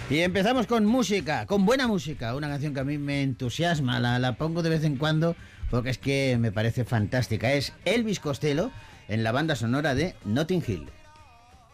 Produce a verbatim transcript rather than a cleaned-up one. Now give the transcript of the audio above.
Y empezamos con música, con buena música, una canción que a mí me entusiasma, la, la pongo de vez en cuando porque es que me parece fantástica. Es Elvis Costello en la banda sonora de Notting Hill.